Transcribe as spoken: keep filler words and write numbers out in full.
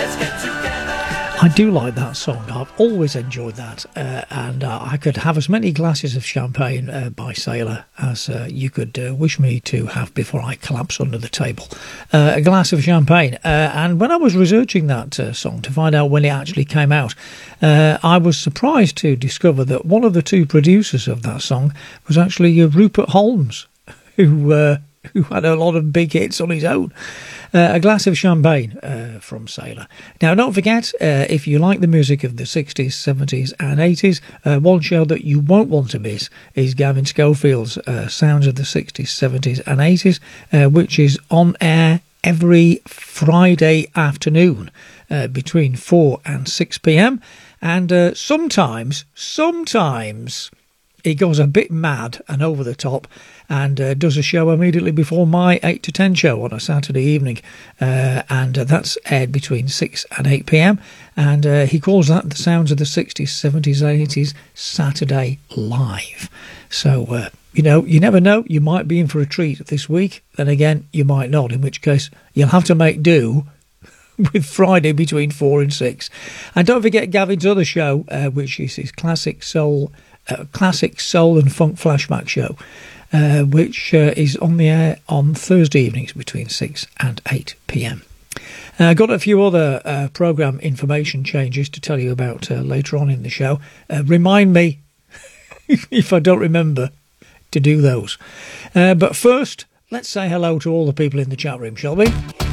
I do like that song. I've always enjoyed that, uh, and uh, I could have as many glasses of champagne uh, by Sailor as uh, you could uh, wish me to have before I collapse under the table. Uh, a glass of champagne. Uh, and when I was researching that uh, song to find out when it actually came out, uh, I was surprised to discover that one of the two producers of that song was actually uh, Rupert Holmes, who uh, who had a lot of big hits on his own. Uh, a glass of champagne uh, from Sailor. Now, don't forget, uh, if you like the music of the sixties, seventies and eighties, uh, one show that you won't want to miss is Gavin Schofield's uh, Sounds of the sixties, seventies and eighties, uh, which is on air every Friday afternoon uh, between four and six p.m. And uh, sometimes, sometimes he goes a bit mad and over the top and uh, does a show immediately before my eight to ten show on a Saturday evening. Uh, and uh, that's aired between six and eight p.m. And uh, he calls that the Sounds of the sixties, seventies, eighties Saturday Live. So, uh, you know, you never know. You might be in for a treat this week. Then again, you might not, in which case you'll have to make do with Friday between four and six. And don't forget Gavin's other show, uh, which is his Classic Soul uh, Classic Soul and Funk Flashback show, uh, which uh, is on the air on Thursday evenings between six and eight p.m. I uh, got a few other uh, programme information changes to tell you about uh, later on in the show. Uh, remind me, if I don't remember, to do those. Uh, but first, let's say hello to all the people in the chat room, shall we?